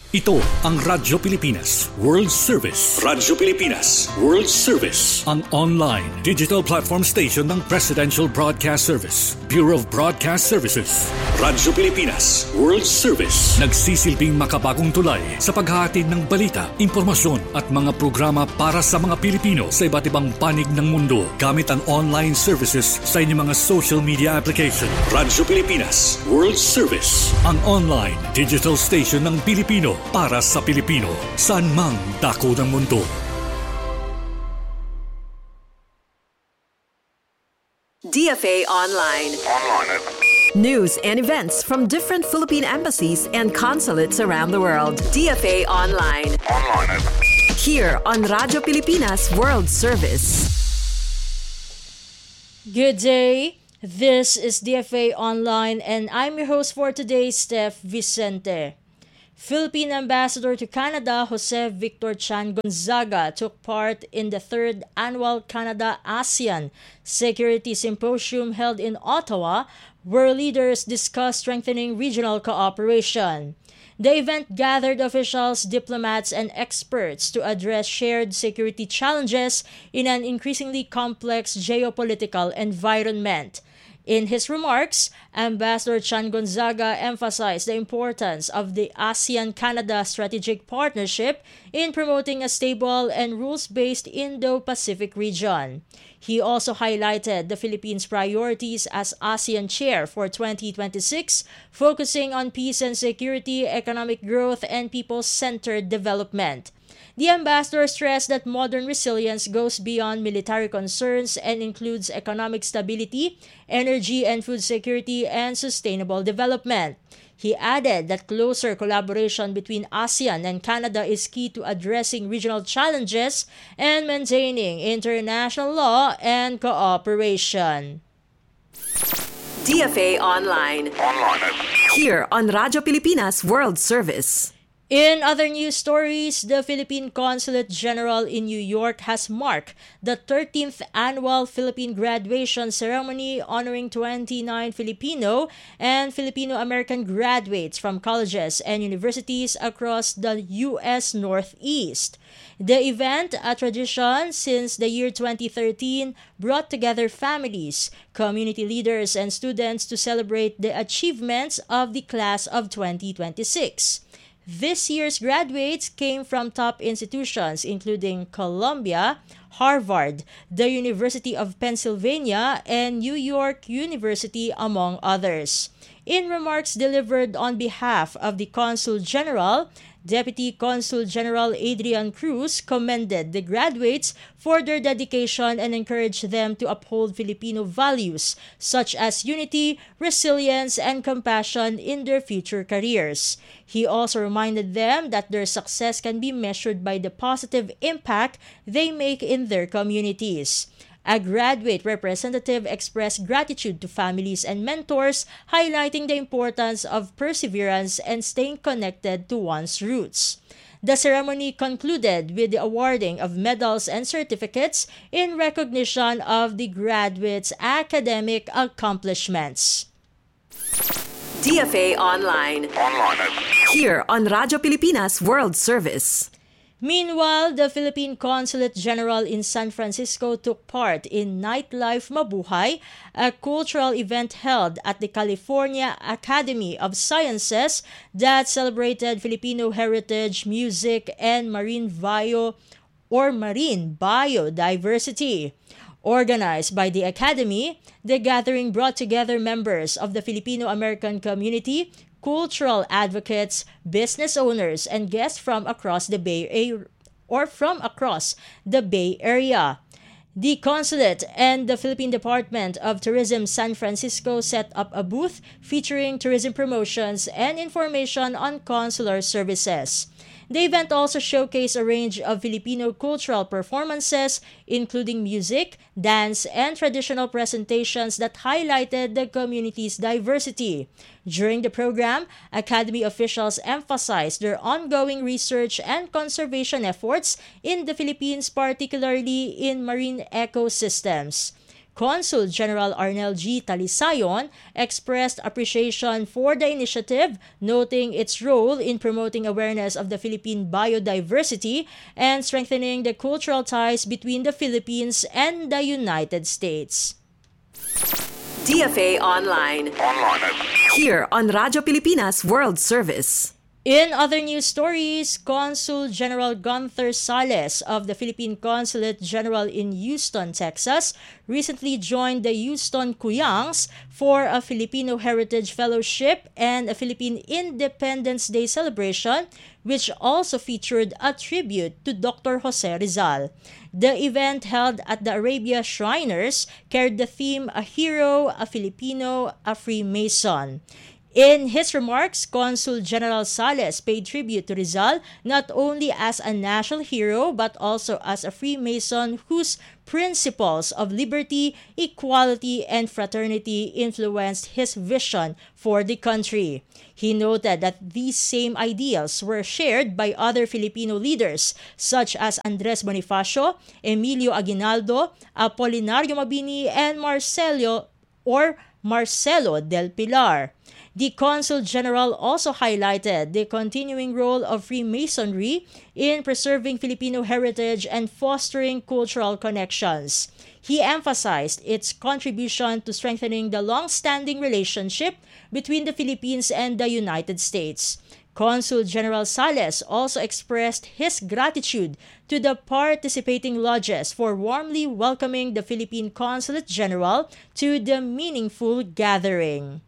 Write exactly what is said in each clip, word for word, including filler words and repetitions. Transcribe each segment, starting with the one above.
Ito ang Radyo Pilipinas World Service. Radyo Pilipinas World Service. Ang online digital platform station ng Presidential Broadcast Service, Bureau of Broadcast Services. Radyo Pilipinas World Service. Nagsisilbing makabagong tulay sa paghahatid ng balita, impormasyon at mga programa para sa mga Pilipino sa iba't ibang panig ng mundo gamit ang online services sa inyong mga social media application. Radyo Pilipinas World Service. Ang online digital station ng Pilipino para sa Pilipino, saan mang dako ng mundo. D F A Online. Online. News and events from different Philippine embassies and consulates around the world. D F A Online. Online. Here on Radyo Pilipinas World Service. Good day. This is D F A Online and I'm your host for today, Steph Vicente. Philippine Ambassador to Canada Jose Victor Chan Gonzaga took part in the third annual Canada-ASEAN Security Symposium held in Ottawa, where leaders discussed strengthening regional cooperation. The event gathered officials, diplomats, and experts to address shared security challenges in an increasingly complex geopolitical environment. In his remarks, Ambassador Chan Gonzaga emphasized the importance of the ASEAN-Canada strategic partnership in promoting a stable and rules-based Indo-Pacific region. He also highlighted the Philippines' priorities as ASEAN chair for twenty twenty-six, focusing on peace and security, economic growth, and people-centered development. The ambassador stressed that modern resilience goes beyond military concerns and includes economic stability, energy and food security, and sustainable development. He added that closer collaboration between ASEAN and Canada is key to addressing regional challenges and maintaining international law and cooperation. D F A Online. Online. Here on Radyo Pilipinas World Service. In other news stories, the Philippine Consulate General in New York has marked the thirteenth annual Philippine graduation ceremony honoring twenty-nine Filipino and Filipino-American graduates from colleges and universities across the U S Northeast. The event, a tradition since the year twenty thirteen, brought together families, community leaders, and students to celebrate the achievements of the class of twenty twenty-six. This year's graduates came from top institutions including Columbia, Harvard, the University of Pennsylvania, and New York University, among others. In remarks delivered on behalf of the Consul General, Deputy Consul General Adrian Cruz commended the graduates for their dedication and encouraged them to uphold Filipino values such as unity, resilience, and compassion in their future careers. He also reminded them that their success can be measured by the positive impact they make in their communities. A graduate representative expressed gratitude to families and mentors, highlighting the importance of perseverance and staying connected to one's roots. The ceremony concluded with the awarding of medals and certificates in recognition of the graduates' academic accomplishments. D F A Online. Online. Here on Radyo Pilipinas World Service. Meanwhile, the Philippine Consulate General in San Francisco took part in Nightlife Mabuhay, a cultural event held at the California Academy of Sciences that celebrated Filipino heritage, music, and marine bio or marine biodiversity. Organized by the Academy, the gathering brought together members of the Filipino-American community, cultural advocates, business owners, and guests from across the Bay Area or from across the Bay Area. The Consulate and the Philippine Department of Tourism San Francisco set up a booth featuring tourism promotions and information on consular services. The event also showcased a range of Filipino cultural performances, including music, dance, and traditional presentations that highlighted the community's diversity. During the program, Academy officials emphasized their ongoing research and conservation efforts in the Philippines, particularly in marine ecosystems. Consul General Arnel G. Talisayon expressed appreciation for the initiative, noting its role in promoting awareness of the Philippine biodiversity and strengthening the cultural ties between the Philippines and the United States. D F A Online. Online. Here on Radyo Pilipinas World Service. In other news stories, Consul General Gunther Sales of the Philippine Consulate General in Houston, Texas, recently joined the Houston Kuyangs for a Filipino Heritage Fellowship and a Philippine Independence Day celebration, which also featured a tribute to Doctor Jose Rizal. The event, held at the Arabia Shriners, carried the theme "A Hero, a Filipino, a Freemason." In his remarks, Consul General Sales paid tribute to Rizal not only as a national hero but also as a Freemason whose principles of liberty, equality, and fraternity influenced his vision for the country. He noted that these same ideals were shared by other Filipino leaders such as Andres Bonifacio, Emilio Aguinaldo, Apolinario Mabini, and Marcelo or Marcelo del Pilar. The Consul General also highlighted the continuing role of Freemasonry in preserving Filipino heritage and fostering cultural connections. He emphasized its contribution to strengthening the long-standing relationship between the Philippines and the United States. Consul General Sales also expressed his gratitude to the participating lodges for warmly welcoming the Philippine Consulate General to the meaningful gathering.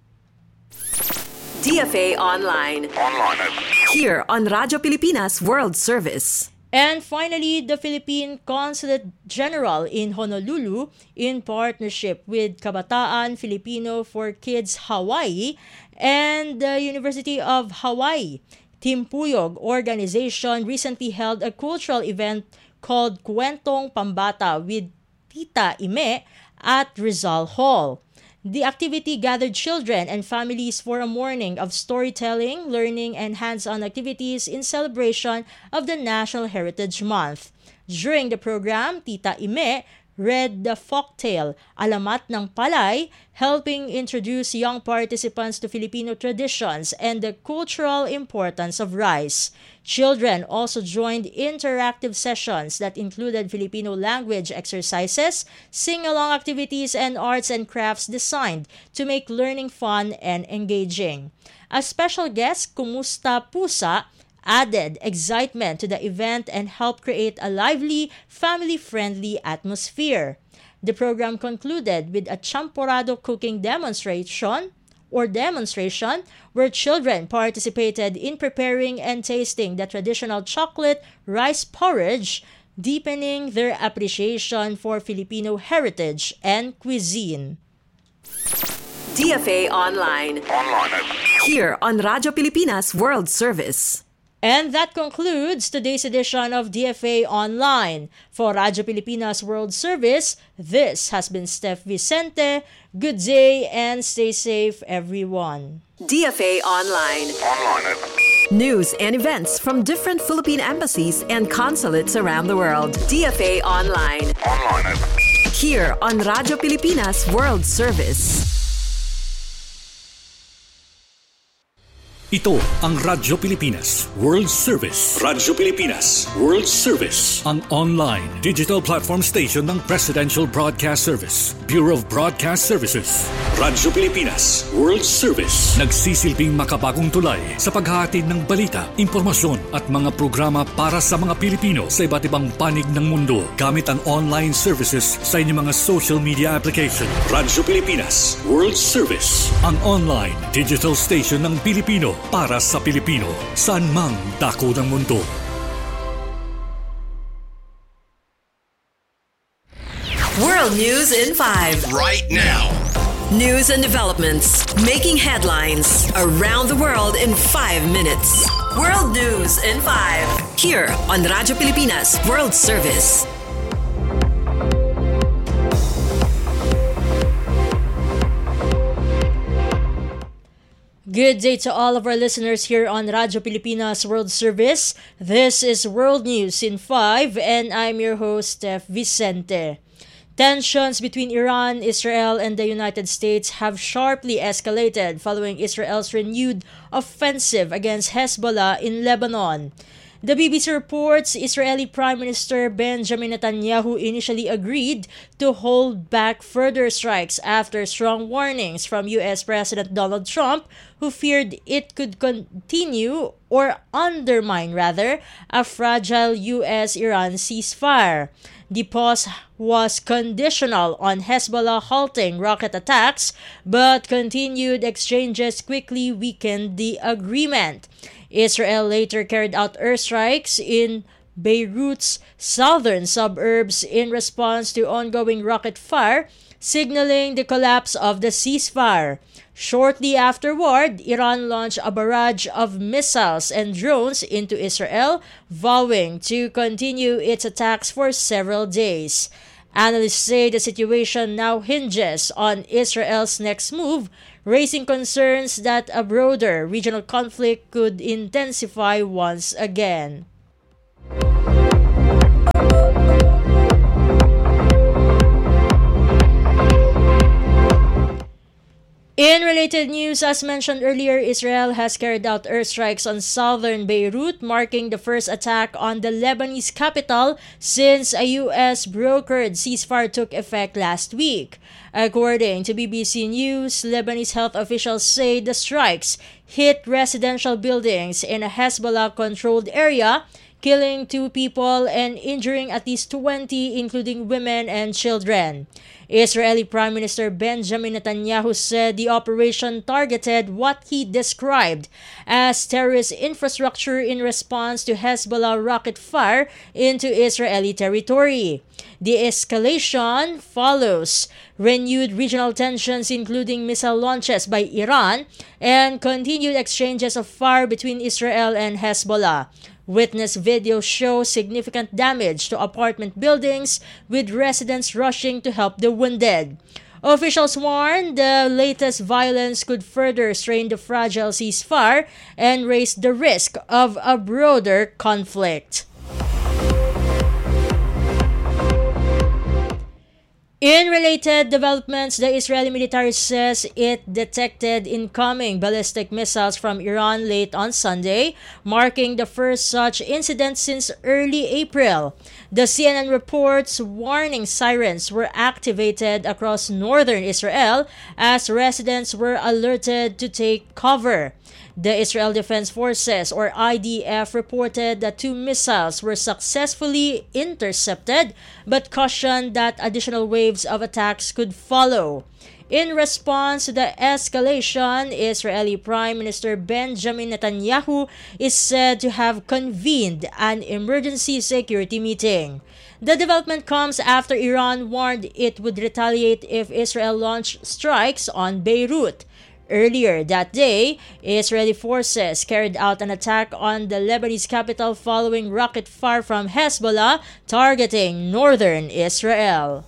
D F A Online. Online. Here on Radyo Pilipinas World Service. And finally, the Philippine Consulate General in Honolulu, in partnership with Kabataan Filipino for Kids Hawaii and the University of Hawaii, Timpuyog organization, recently held a cultural event called Kwentong Pambata with Tita Ime at Rizal Hall. The activity gathered children and families for a morning of storytelling, learning, and hands-on activities in celebration of the National Heritage Month. During the program, Tita Ime read the folktale Alamat ng Palay, helping introduce young participants to Filipino traditions and the cultural importance of rice. Children also joined interactive sessions that included Filipino language exercises, sing-along activities, and arts and crafts designed to make learning fun and engaging. A special guest, Kumusta Pusa, added excitement to the event and helped create a lively, family-friendly atmosphere. The program concluded with a champorado cooking demonstration or demonstration where children participated in preparing and tasting the traditional chocolate rice porridge, deepening their appreciation for Filipino heritage and cuisine. D F A Online. Online. Here on Radyo Pilipinas World Service. And that concludes today's edition of D F A Online. For Radyo Pilipinas World Service, this has been Steph Vicente. Good day and stay safe, everyone. D F A Online. Online. News and events from different Philippine embassies and consulates around the world. D F A Online. Online. Here on Radyo Pilipinas World Service. Ito ang Radyo Pilipinas World Service. Radyo Pilipinas World Service, ang online digital platform station ng Presidential Broadcast Service, Bureau of Broadcast Services. Radyo Pilipinas World Service, nagsisilbing makabagong tulay sa paghahatid ng balita, impormasyon at mga programa para sa mga Pilipino sa iba't ibang panig ng mundo gamit ang online services sa inyong mga social media application. Radyo Pilipinas World Service, ang online digital station ng Pilipino para sa Pilipino, saan mang dako ng mundo. World News in five. Right now. News and developments making headlines around the world in five minutes. World News in five. Here on Radyo Pilipinas World Service. Good day to all of our listeners here on Radyo Pilipinas World Service. This is World News in five and I'm your host, Steph Vicente. Tensions between Iran, Israel, and the United States have sharply escalated following Israel's renewed offensive against Hezbollah in Lebanon. The B B C reports Israeli Prime Minister Benjamin Netanyahu initially agreed to hold back further strikes after strong warnings from U S President Donald Trump, who feared it could continue or undermine, rather, a fragile U S-Iran ceasefire. The pause was conditional on Hezbollah halting rocket attacks, but continued exchanges quickly weakened the agreement. Israel later carried out airstrikes in Beirut's southern suburbs in response to ongoing rocket fire, signaling the collapse of the ceasefire. Shortly afterward, Iran launched a barrage of missiles and drones into Israel, vowing to continue its attacks for several days. Analysts say the situation now hinges on Israel's next move, raising concerns that a broader regional conflict could intensify once again. In related news, as mentioned earlier, Israel has carried out airstrikes on southern Beirut, marking the first attack on the Lebanese capital since a U S-brokered ceasefire took effect last week. According to B B C News, Lebanese health officials say the strikes hit residential buildings in a Hezbollah-controlled area, killing two people and injuring at least twenty, including women and children. Israeli Prime Minister Benjamin Netanyahu said the operation targeted what he described as terrorist infrastructure in response to Hezbollah rocket fire into Israeli territory. The escalation follows renewed regional tensions, including missile launches by Iran and continued exchanges of fire between Israel and Hezbollah. Witness videos show significant damage to apartment buildings, with residents rushing to help the wounded. Officials warn the latest violence could further strain the fragile ceasefire and raise the risk of a broader conflict. In related developments, the Israeli military says it detected incoming ballistic missiles from Iran late on Sunday, marking the first such incident since early April. The C N N reports warning sirens were activated across northern Israel as residents were alerted to take cover. The Israel Defense Forces, or I D F, reported that two missiles were successfully intercepted, but cautioned that additional waves of attacks could follow. In response to the escalation, Israeli Prime Minister Benjamin Netanyahu is said to have convened an emergency security meeting. The development comes after Iran warned it would retaliate if Israel launched strikes on Beirut. Earlier that day, Israeli forces carried out an attack on the Lebanese capital following rocket fire from Hezbollah targeting northern Israel.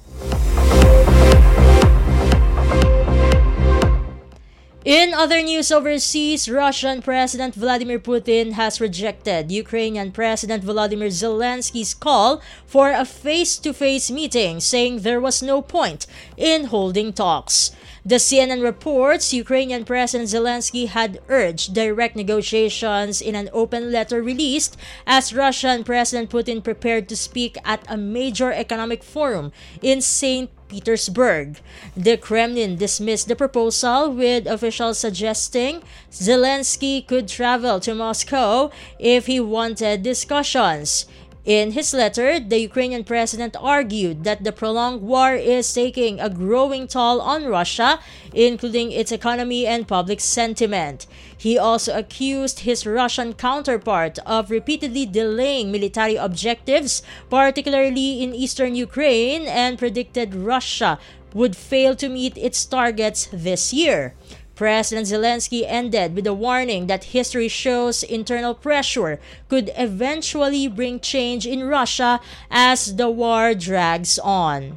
In other news overseas, Russian President Vladimir Putin has rejected Ukrainian President Volodymyr Zelensky's call for a face-to-face meeting, saying there was no point in holding talks. The C N N reports Ukrainian President Zelensky had urged direct negotiations in an open letter released as Russian President Putin prepared to speak at a major economic forum in Saint Petersburg. The Kremlin dismissed the proposal, with officials suggesting Zelensky could travel to Moscow if he wanted discussions. In his letter, the Ukrainian president argued that the prolonged war is taking a growing toll on Russia, including its economy and public sentiment. He also accused his Russian counterpart of repeatedly delaying military objectives, particularly in eastern Ukraine, and predicted Russia would fail to meet its targets this year. President Zelensky ended with a warning that history shows internal pressure could eventually bring change in Russia as the war drags on.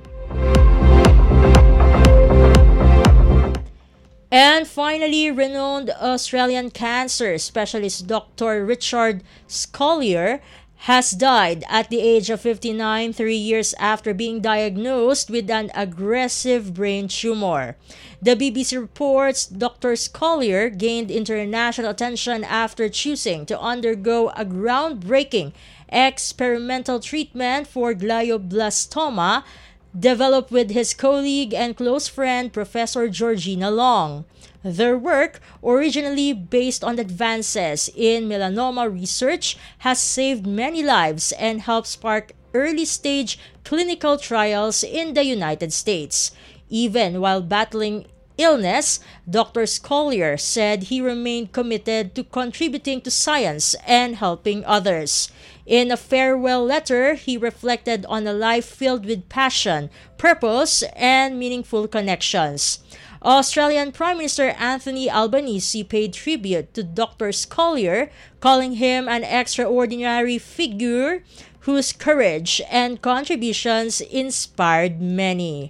And finally, renowned Australian cancer specialist Doctor Richard Scolyer has died at the age of fifty-nine, three years after being diagnosed with an aggressive brain tumor. The B B C reports Doctor Collier gained international attention after choosing to undergo a groundbreaking experimental treatment for glioblastoma developed with his colleague and close friend Professor Georgina Long. Their work, originally based on advances in melanoma research, has saved many lives and helped spark early-stage clinical trials in the United States. Even while battling illness, Doctor Collier said he remained committed to contributing to science and helping others. In a farewell letter, he reflected on a life filled with passion, purpose, and meaningful connections. Australian Prime Minister Anthony Albanese paid tribute to Doctor Collier, calling him an extraordinary figure whose courage and contributions inspired many.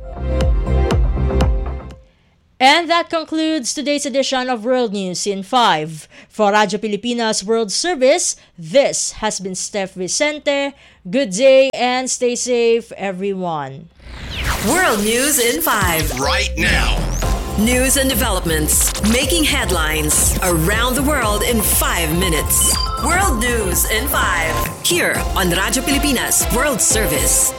And that concludes today's edition of World News in five. For Radyo Pilipinas World Service, this has been Steph Vicente. Good day and stay safe, everyone. World News in five. Right now. News and developments making headlines around the world in five minutes. World News in five. Here on Radyo Pilipinas World Service.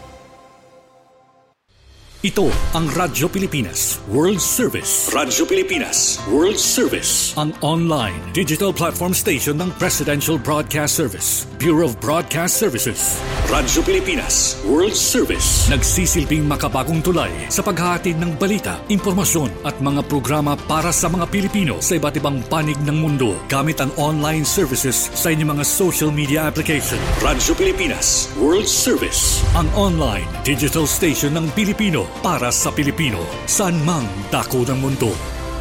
Ito ang Radyo Pilipinas World Service. Radyo Pilipinas World Service. Ang online digital platform station ng Presidential Broadcast Service, Bureau of Broadcast Services. Radyo Pilipinas World Service. Nagsisilbing makabagong tulay sa paghahatid ng balita, impormasyon at mga programa para sa mga Pilipino sa iba't ibang panig ng mundo gamit ang online services sa inyong mga social media application. Radyo Pilipinas World Service. Ang online digital station ng Pilipino para sa Pilipino, saan mang dako ng mundo.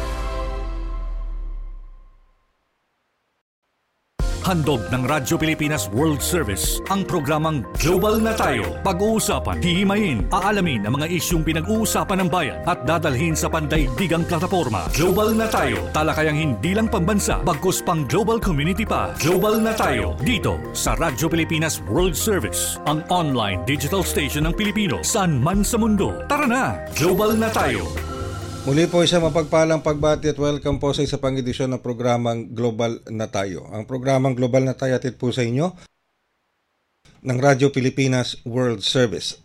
Handog ng Radyo Pilipinas World Service ang programang Global na Tayo. Pag-uusapan, hihimayin, aalamin ang mga isyung pinag-uusapan ng bayan at dadalhin sa pandaigdigang plataforma. Global na Tayo, talakayang hindi lang pambansa, bagkus pang global community pa. Global na Tayo, dito sa Radyo Pilipinas World Service, ang online digital station ng Pilipino, saan man sa mundo. Tara na, Global na Tayo. Muli po isang mapagpalang pagbati at welcome po sa isa pang edisyon ng programang Global na Tayo. Ang programang Global na Tayo atid po sa inyo ng Radyo Pilipinas World Service.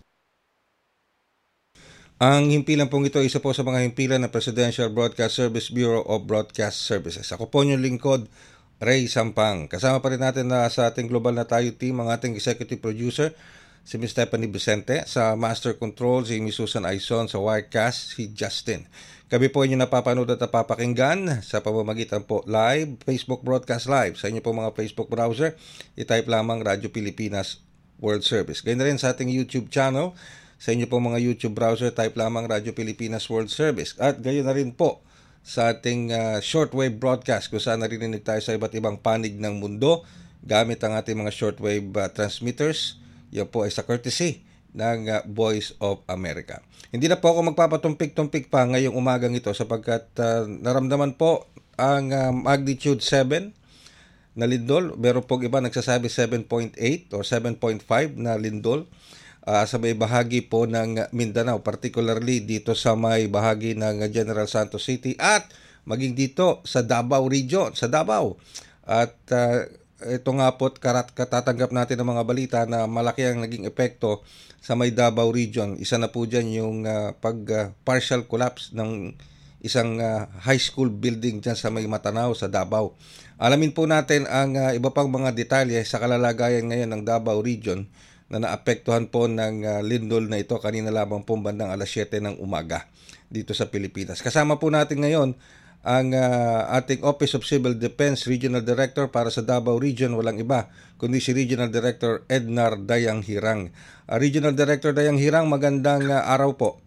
Ang himpilan pong ito, isa po sa mga himpilan ng Presidential Broadcast Service, Bureau of Broadcast Services. Ako po yung lingkod, Ray Sampang. Kasama pa rin natin na sa ating Global na Tayo team, ang ating executive producer, si Miz Stephanie Vicente, sa Master Control, si Miz Susan Aizon, sa Wirecast, si Justin. Kami po inyo napapanood at napapakinggan sa pamamagitan po live, Facebook Broadcast Live. Sa inyo po mga Facebook browser, i-type lamang Radyo Pilipinas World Service. Gayun na rin sa ating YouTube channel, sa inyo po mga YouTube browser, type lamang Radyo Pilipinas World Service. At gayon na rin po sa ating uh, shortwave broadcast, kung saan narinig tayo sa iba't ibang panig ng mundo gamit ang ating mga shortwave uh, transmitters. Yan po ay sa courtesy ng uh, Voice of America. Hindi na po ako magpapatumpik-tumpik pa ngayong umagang ito sapagkat uh, naramdaman po ang uh, magnitude seven na lindol. Meron pong iba nagsasabi seven point eight or seven point five na lindol uh, sa may bahagi po ng Mindanao, particularly dito sa may bahagi ng General Santos City at maging dito sa Davao Region, sa Davao. At uh, ito nga po't karat katatanggap natin ng mga balita na malaki ang naging epekto sa may Davao Region. Isa na po dyan yung uh, pag uh, partial collapse ng isang uh, high school building dyan sa may Matanao sa Davao. Alamin po natin ang uh, iba pang mga detalye sa kalalagayan ngayon ng Davao Region na naapektuhan po ng uh, lindol na ito kanina lamang po bandang alas siyete ng umaga dito sa Pilipinas. Kasama po natin ngayon ang uh, ating Office of Civil Defense Regional Director para sa Davao Region, walang iba kundi si Regional Director Ednar Dayang Hirang. Uh, Regional Director Dayang Hirang, magandang uh, araw po.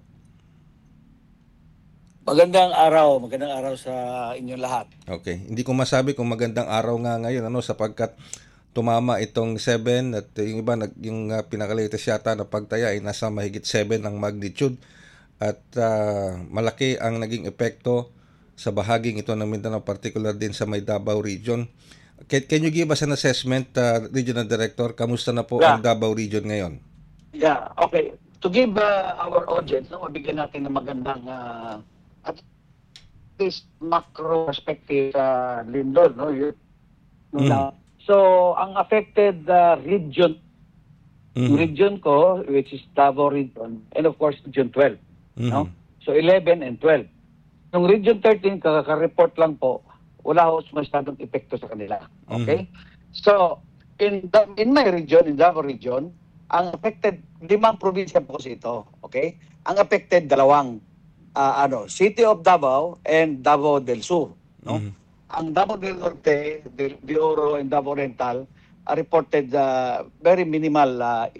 Magandang araw, magandang araw sa inyong lahat. Okay, hindi ko masabi kung magandang araw nga ngayon ano sapagkat tumama itong seven at yung iba yung uh, pinaka-latest yata na pagtaya ay nasa mahigit seven ang magnitude at uh, malaki ang naging epekto sa bahaging ito ng Mindanao, particular din sa may Davao Region. Can, can you give us an assessment, uh, Regional Director? Kamusta na po Yeah. ang Davao Region ngayon? Yeah, okay. To give uh, our audience, no, mabigyan natin ng magandang uh, at least macro perspective sa uh, Lindol, no? Yun, Mm. na- So, ang affected uh, region, Mhm. region ko, which is Davao region, and of course, Region twelve. Mhm. No? So, eleven and twelve. Nung Region thirteen, kakaka-report lang po, wala ho masyadong epekto sa kanila. Okay? So, in the, in my region, in Davao region, ang affected, limang probinsya po kasi ito. Okay? Ang affected, dalawang, ah, ano, City of Davao and Davao del Sur. No? Mhm. Ang Davao del Norte, del de Oro, and Davao Oriental are reported uh, very minimal uh,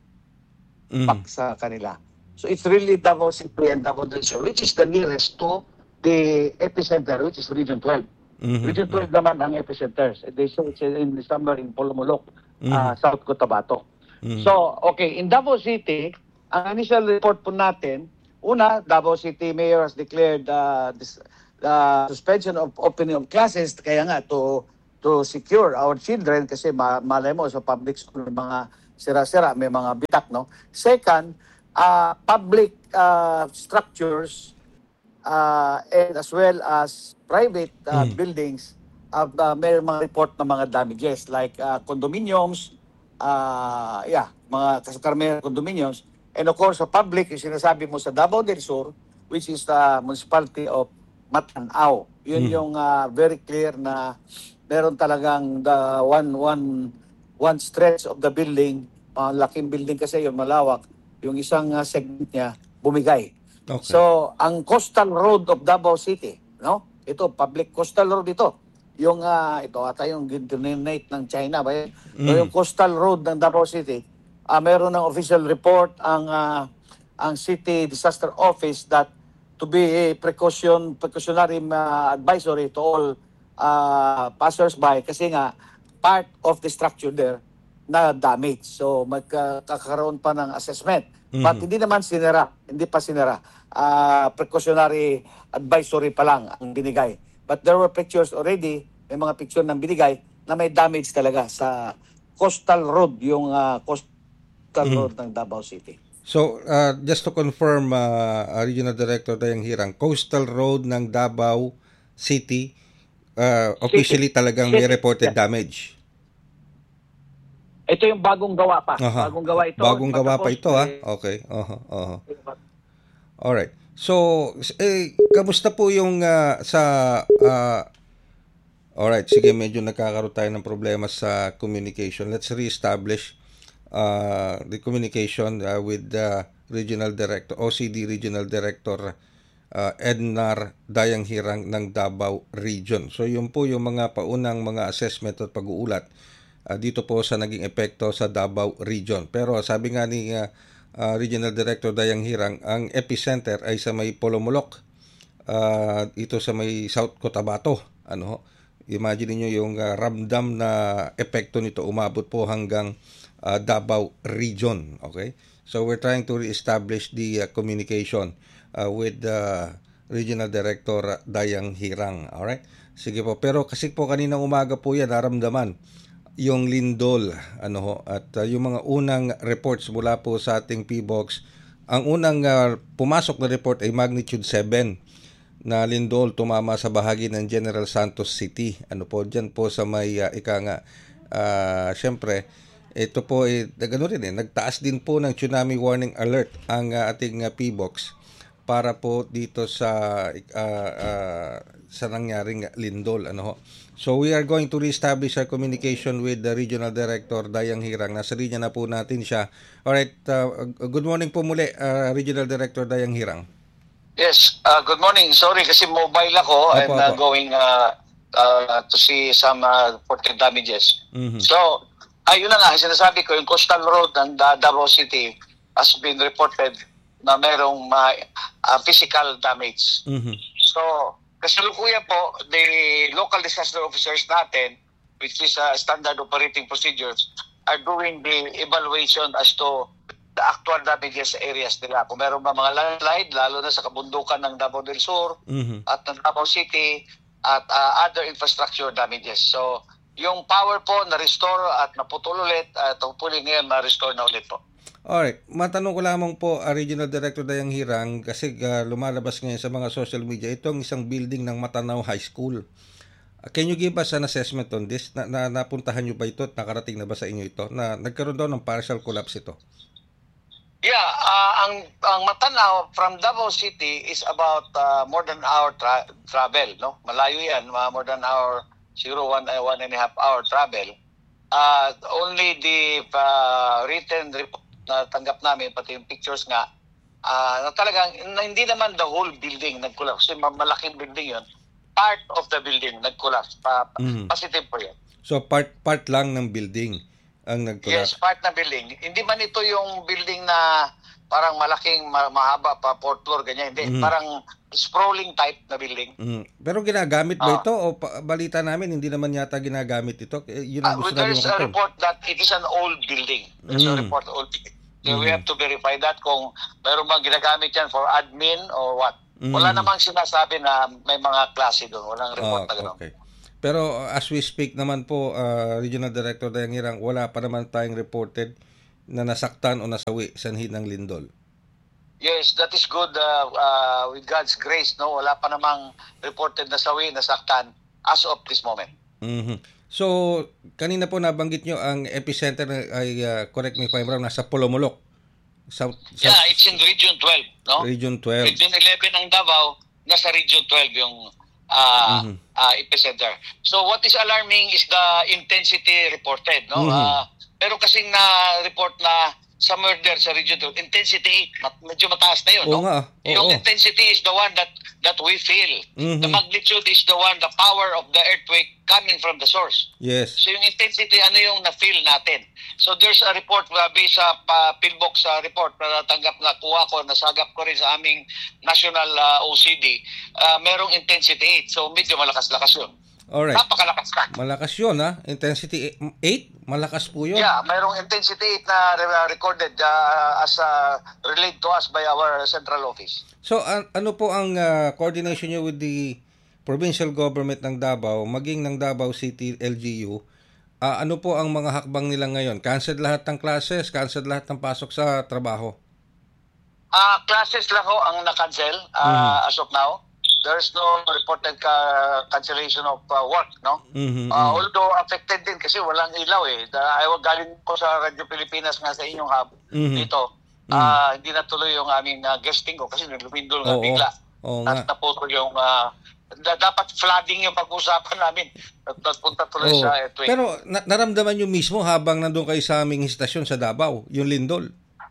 impact Mhm. sa kanila. So it's really Davao City and Davao del Sur, which is the nearest to the epicenter, which is Region twelve. Mhm. Region twelve naman ang epicenters. They say it's in somewhere in Polomolok, Mhm. uh, South Cotabato. Mhm. So, okay, in Davao City, ang initial report po natin, una, Davao City Mayor has declared uh, this, uh, suspension of opening of classes, kaya nga, to to secure our children, kasi ma malay mo sa public school, may mga sira-sira, may mga bitak, no? Second, uh, public uh, structures uh, and as well as private uh, Mm. buildings, uh, uh, may mga report na mga damages like uh, condominiums, uh, yeah, mga kasakaramihan condominiums, and of course sa public, yung sinasabi mo sa Davao del Sur, which is the municipality of Matanao. Yun Mm. yung uh, very clear na meron talagang the one one one stretch of the building, uh, laking building kasi yung malawak, yung isang uh, segment niya bumigay. Okay. So, ang coastal road of Davao City, no? Ito, public coastal road ito. Yung, ah, ito ata yung denominate ng China ba yun? So, Mm. yung coastal road ng Davao City, ah, meron ng official report ang ah, ang City Disaster Office that to be a precaution, precautionary ah, advisory to all uh, passers-by kasi nga part of the structure there na damage. So, magkakaroon pa ng assessment. But Mhm. hindi naman sinira, hindi pa sinira. Ah, precautionary advisory pa lang ang binigay. But there were pictures already, may mga picture ng binigay na may damage talaga sa coastal road, yung ah, coastal Mhm. road ng Davao City. So, uh, just to confirm, uh, uh, Regional Director Dayang Hirang, coastal road ng Davao City, uh, officially talagang may City, reported yeah. damage. Ito yung bagong gawa pa. Aha. Bagong gawa ito. Bagong gawa pa Pagkatapos, ito, ha? eh, Okay. Uh-huh. Uh-huh. Alright. So, eh, kamusta po yung uh, sa... Uh, alright, sige, medyo nagkakaroon tayo ng problema sa communication. Let's re-establish uh, the communication uh, with the Regional Director, O C D Regional Director uh, Ednar Dayang Hirang ng Davao Region. So, yun po yung mga paunang mga assessment at pag-uulat uh, dito po sa naging epekto sa Davao Region. Pero sabi nga ni uh, uh, Regional Director Dayang Hirang, ang epicenter ay sa may Polomolok, uh, ito sa may South Cotabato. Ano, imagine niyo yung uh, ramdam na epekto nito umabot po hanggang uh, Davao Region. Okay? So we're trying to re-establish the uh, communication uh, with the uh, Regional Director Dayang Hirang. Alright? Sige po. Pero kasi po kaninang umaga po yan, naramdaman yung lindol, ano ho, at uh, yung mga unang reports mula po sa ating P B O X, ang unang uh, pumasok na report ay magnitude seven na lindol tumama sa bahagi ng General Santos City. Ano po, dyan po sa may uh, ika nga, uh, syempre, ito po ay, gano'n rin eh, nagtaas din po ng tsunami warning alert ang uh, ating uh, P B O X para po dito sa uh, uh, sa nangyaring lindol, ano ho. So we are going to reestablish our communication with the Regional Director Dayang Hirang. Nasa linya na po natin siya. Alright, uh, good morning po muli, uh, Regional Director Dayang Hirang. Yes, uh, good morning. Sorry kasi mobile ako Opo, and uh, opo. going uh, uh, to see some uh, reported damages. Mhm. So, ayun na nga, sinasabi ko, yung coastal road ng Da- Davao City has been reported na merong uh, uh, physical damage. Mhm. So, kasalukuyan po, the local disaster officers natin, which is uh, standard operating procedures, are doing the evaluation as to the actual damages sa areas nila. Kung meron ba mga landslide, lalo na sa kabundukan ng Davao del Sur Mhm. at ng Davao City at uh, other infrastructure damages. So, yung power po na-restore at naputol ulit at hopefully ngayon na-restore na ulit po. Alright, matanong ko lamang po, uh, Regional Director Dayang Hirang, kasi uh, lumalabas ngayon sa mga social media, itong isang building ng Matanaw High School. Uh, can you give us an assessment on this? Na, na, napuntahan nyo ba ito at nakarating na ba sa inyo ito? Na nagkaroon daw ng partial collapse ito. Yeah, uh, ang ang Matanaw from Davao City is about uh, more than hour tra- travel, no? Malayo yan, uh, more than hour, siguro one, uh, one and a half hour travel. Uh, only the uh, written report na tanggap namin, pati yung pictures nga, uh, na talagang na hindi naman the whole building nag-collapse. Kasi malaking building yun. Part of the building nag-collapse. Pa- mm. Positive po yun. So part part lang ng building ang nag-collapse? Yes, part ng building. Hindi man ito yung building na parang malaking ma- mahaba pa, fourth floor, ganyan. Hindi, mm. parang sprawling type na building. Mm. Pero ginagamit ba uh, ito? O pa- balita namin, hindi naman yata ginagamit ito? Yun ang uh, gusto there is a report that it is an old building. There's mm. a report old building. So mm-hmm. we have to verify that kung mayroon bang ginagamit yan for admin or what. Mm-hmm. Wala namang sinasabi na may mga klase doon. Walang report oh, na gano'n. Okay. Pero as we speak naman po, uh, Regional Director Dayang Hirang, wala pa naman tayong reported na nasaktan o nasawi sanhi ng lindol. Yes, that is good uh, uh, with God's grace. No, wala pa namang reported na sawi, nasaktan as of this moment. Mm-hmm. So, kanina po nabanggit nyo ang epicenter ay, uh, correct me if I'm wrong, nasa Polomolok. South, South, yeah, it's in Region twelve, no? Region twelve. Region eleven ng Davao, nasa Region twelve yung uh, mm-hmm. uh, epicenter. So, what is alarming is the intensity reported, no? Mm-hmm. Uh, pero kasing na-report na sa murder sa Region two, intensity eight, medyo mataas na yun, Oo no? Nga. Oo, yung oo. intensity is the one that that we feel. Mm-hmm. The magnitude is the one, the power of the earthquake coming from the source. Yes. So yung intensity, ano yung na-feel natin? So there's a report, uh, based sa uh, Pillbox uh, report na natanggap na kuha ko, nasagap ko rin sa aming national uh, O C D, uh, merong intensity eight. So medyo malakas-lakas yun. Alright. Napakalakas ka. Malakas yun, ha? Intensity eight? Malakas po yun? Yeah, mayroong intensity eight na re- recorded uh, as uh, relayed to us by our central office. So, an- ano po ang uh, coordination nyo with the provincial government ng Davao, maging ng Davao City L G U? Uh, ano po ang mga hakbang nila ngayon? Cancel lahat ng classes? Cancel lahat ng pasok sa trabaho? Uh, classes lang ho ang na-cancel uh, mm-hmm. as of now. There's no reported uh, cancellation of uh, work, no? Mm-hmm, uh, although affected din kasi walang ilaw eh. Ayaw galing ko sa Radyo Pilipinas nga sa inyong hub mm-hmm. dito. Uh, mm-hmm. Hindi natuloy yung aming uh, guesting ko kasi lumindol nga oh, bigla. Oh, At naputol yung uh, dapat flooding yung pag-usapan namin. At punta tuloy oh. sa earthquake. Pero na- naramdaman nyo mismo habang nandun kayo sa aming istasyon sa Davao, yung lindol?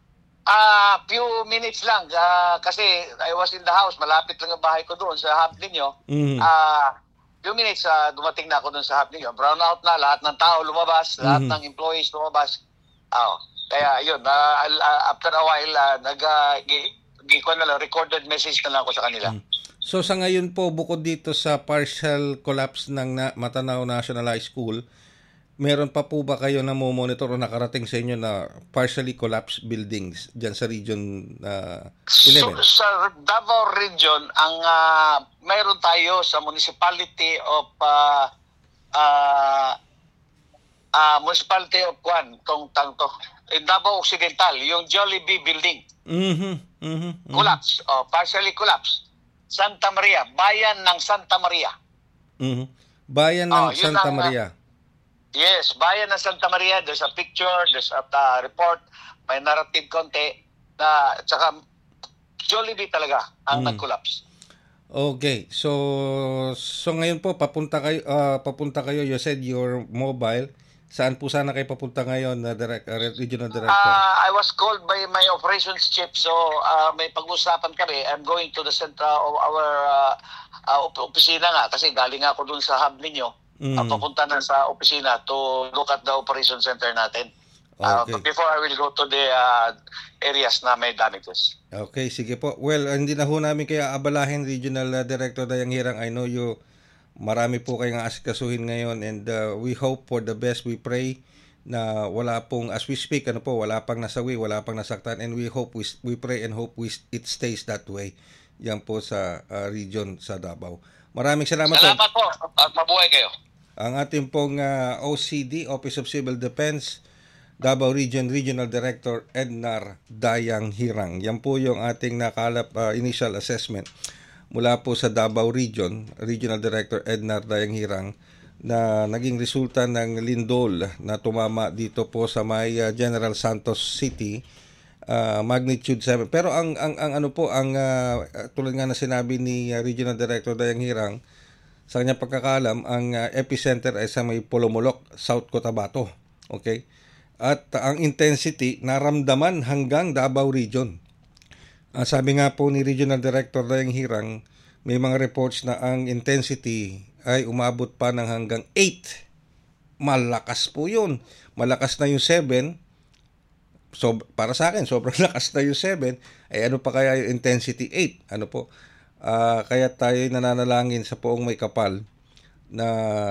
Ah, uh, few minutes lang uh, kasi I was in the house, malapit lang ang bahay ko doon sa hub ninyo. Ah, mm-hmm. uh, few minutes uh, dumating na ako doon sa hub ninyo. Brown out na, lahat ng tao lumabas, mm-hmm. lahat ng employees lumabas. Oh, kaya yun, uh, after a while uh, nag uh, gi, gi ko na lang, recorded message na lang ako sa kanila. Mm-hmm. So sa ngayon po, bukod dito sa partial collapse ng na- Matanaw National High School, meron pa po ba kayo na monitor o nakarating sa inyo na partially collapsed buildings dyan sa region uh, eleven? So, sa Davao region, ang uh, mayroon tayo sa municipality of uh, uh, uh, municipality of Juan, tong tangto, in Davao Occidental, yung Jollibee building. Mm-hmm, mm-hmm, mm-hmm. Collapse, oh, partially collapse. Santa Maria, bayan ng Santa Maria. Mm-hmm. Bayan ng oh, Santa ang, Maria. Yes, bayan ng Santa Maria, there's a picture, there's a uh, report, may narrative konti, na tsaka Jollibee talaga ang mm. nag-collapse. Okay, so so ngayon po papunta kayo, uh, papunta kayo, you said your mobile. Saan po sana kayo papunta ngayon na direct, uh, regional director? Uh, I was called by my operations chief, so uh, may pag-usapan kami. I'm going to the center of our uh, uh, opisina nga, kasi galing ako dun sa hub ninyo. Mm. Uh, papunta na sa opisina to look at the operation center natin. Uh, okay. Before I will go to the uh, areas na may damages. Okay, sige po. Well, hindi na ho namin kaya abalahin, Regional uh, Director Dayang Hirang. I know you, marami po kayong asikasuhin ngayon and uh, we hope for the best. We pray na wala pong, as we speak, ano po, wala pang nasawi, wala pang nasaktan, and we hope, we, we pray and hope we, it stays that way. Yan po sa uh, region sa Davao. Maraming salamat, salamat po. At mabuhay kayo. ang ating pong uh, O C D, Office of Civil Defense, Davao Region Regional Director Ednar Dayang Hirang. Yan po yung ating nakalap uh, initial assessment mula po sa Davao Region, Regional Director Ednar Dayang Hirang, na naging resulta ng lindol na tumama dito po sa may uh, General Santos City, uh, magnitude seven. Pero ang ang ang ano po ang uh, tulad nga na sinabi ni uh, Regional Director Dayang Hirang, sa kanyang pagkakalam, ang uh, epicenter ay sa may Polomolok, South Cotabato. Okay? At uh, ang intensity naramdaman hanggang Davao Region. Uh, sabi nga po ni Regional Director Dayang Hirang, may mga reports na ang intensity ay umabot pa ng hanggang eight. Malakas po yun. Malakas na yung seven. So, para sa akin, sobrang lakas na yung seven. Ay ano pa kaya yung intensity eight? Ano po? Uh, kaya tayo nananalangin sa poong may kapal na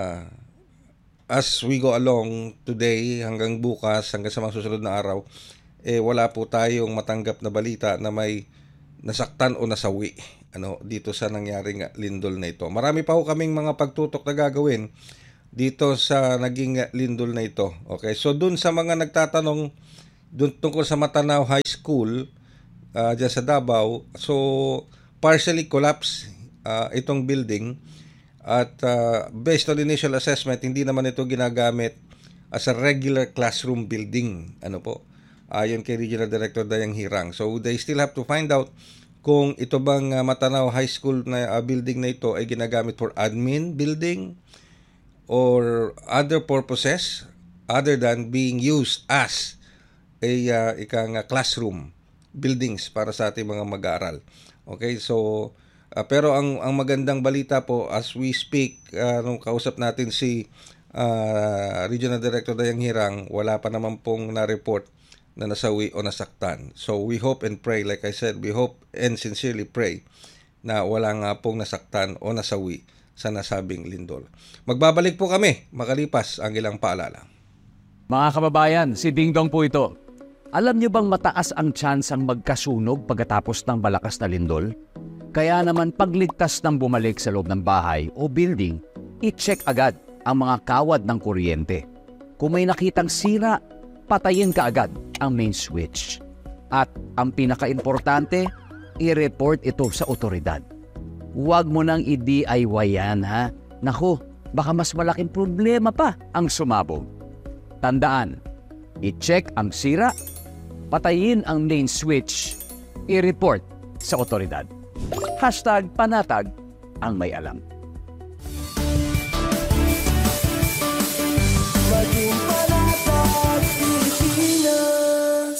as we go along today hanggang bukas, hanggang sa mga susunod na araw, eh wala po tayong matanggap na balita na may nasaktan o nasawi ano, dito sa nangyaring lindol na ito. Marami pa ho kaming mga pagtutok na gagawin dito sa naging lindol na ito. Okay, so dun sa mga nagtatanong dun tungkol sa Matanaw High School uh, dyan sa Davao, so partially collapse uh, itong building at uh, based on initial assessment, hindi naman ito ginagamit as a regular classroom building. Ano po? Ayon kay Regional Director Dayang Hirang. So they still have to find out kung ito bang uh, Matanaw High School na uh, building na ito ay ginagamit for admin building or other purposes other than being used as a uh, ikang uh, classroom buildings para sa ating mga mag-aaral. Okay, so uh, pero ang ang magandang balita po as we speak, uh, nung kausap natin si uh, Regional Director Dayang Hirang, wala pa naman pong na-report na nasawi o nasaktan. So we hope and pray, like I said, we hope and sincerely pray na wala nga pong nasaktan o nasawi sa nasabing lindol. Magbabalik po kami makalipas ang ilang paalala. Mga kababayan, si Ding Dong po ito. Alam niyo bang mataas ang tsansang magkasunog pagkatapos ng malakas na lindol? Kaya naman pagligtas ng bumalik sa loob ng bahay o building, i-check agad ang mga kawad ng kuryente. Kung may nakitang sira, patayin ka agad ang main switch. At ang pinaka-importante, i-report ito sa otoridad. Huwag mo nang i-D I Y yan, ha? Naku, baka mas malaking problema pa ang sumabog. Tandaan, i-check ang sira, patayin ang main switch, i-report sa otoridad. Hashtag panatag ang may alam. Maging panatag Pilipinas.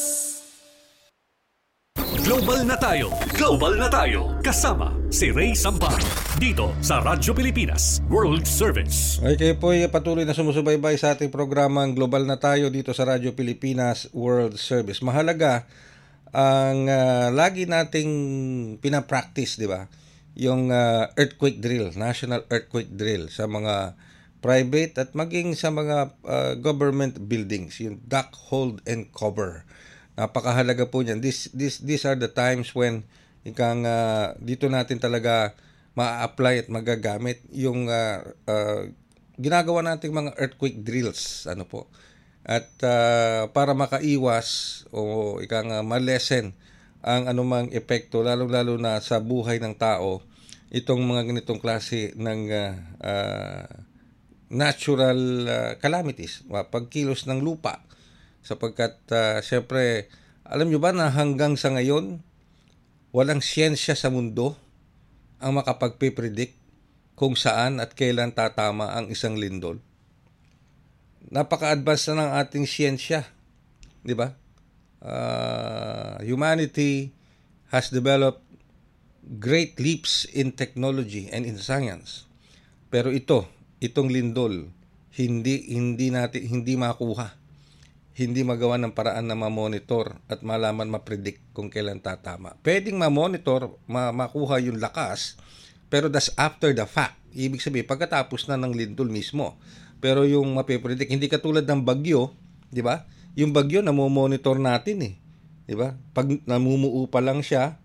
Global na tayo. Global na tayo. Kasama si Ray Sampang. Dito sa Radyo Pilipinas World Service. Okay, kayo po ay patuloy na sumusubaybay sa ating programang Global na tayo dito sa Radyo Pilipinas World Service. Mahalaga ang uh, lagi nating pinapractice, di ba? Yung uh, earthquake drill, National Earthquake Drill sa mga private at maging sa mga uh, government buildings, yung duck, hold, and cover. Napakahalaga po niyan. This, this, these are the times when ikang uh, dito natin talaga ma-apply at magagamit yung uh, uh, ginagawa nating mga earthquake drills, ano po. At uh, para makaiwas o ikang uh, ma-lessen ang anumang epekto, lalong-lalo na sa buhay ng tao, itong mga ganitong klase ng uh, uh, natural uh, calamities, pagkilos ng lupa. Sapagkat uh, siyempre, alam nyo ba na hanggang sa ngayon, walang siyensya sa mundo ang makapagpipredict kung saan at kailan tatama ang isang lindol. Napaka-advance na ng ating siyensya, di ba? Uh, humanity has developed great leaps in technology and in science. Pero ito, itong lindol, hindi hindi natin hindi makuha. Hindi magawa ng paraan na ma-monitor at malaman, ma-predict kung kailan tatama. Pwedeng ma-monitor, ma- makuha yung lakas, pero that's after the fact. Ibig sabihin, pagkatapos na ng lindol mismo. Pero yung mapipredict, hindi katulad ng bagyo, di ba? Yung bagyo, namo-monitor natin eh. Di ba? Pag namumuo pa lang siya,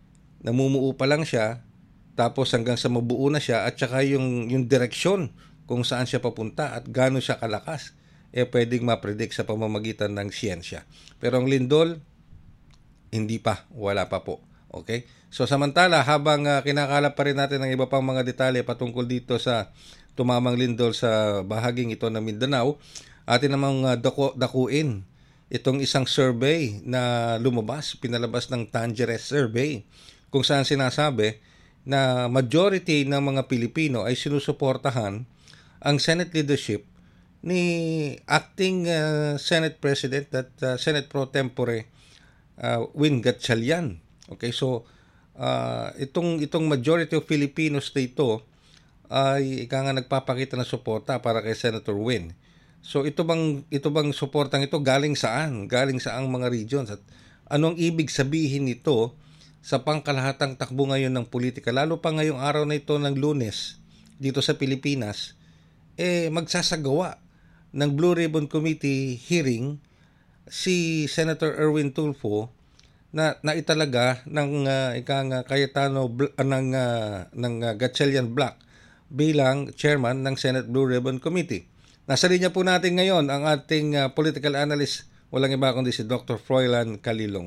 namumuo pa lang siya, tapos hanggang sa mabuo na siya, at saka yung, yung direksyon, kung saan siya papunta at gaano siya kalakas, eh pwedeng ma-predict sa pamamagitan ng siyensya. Pero ang lindol, hindi pa, wala pa po. Okay? So samantala, habang uh, kinakalap pa rin natin ang iba pang mga detalye patungkol dito sa tumamang lindol sa bahaging ito ng Mindanao, atin namang uh, daku- dakuin itong isang survey na lumabas, pinalabas ng Tangeres Survey, kung saan sinasabi na majority ng mga Pilipino ay sinusuportahan ang Senate leadership ni acting uh, Senate President at uh, Senate Pro Tempore uh, Win Gatchalian. Okay, so uh, itong itong majority of Filipinos dito ay ika nga nagpapakita ng suporta para kay Senator Win. So ito bang ito bang suportang ito galing saan? Galing sa ang mga regions at anong ibig sabihin nito sa pangkalahatang takbo ngayon ng politika, lalo pa ngayong araw na ito ng Lunes dito sa Pilipinas, eh magsasagawa ng Blue Ribbon Committee hearing si Senator Erwin Tulfo na naitalaga ng uh, ikang uh, Cayetano uh, ng uh, ng uh, Gatchalian Block bilang chairman ng Senate Blue Ribbon Committee. Nasa linya po natin ngayon ang ating uh, political analyst, walang iba kundi si Doctor Froilan Calilong.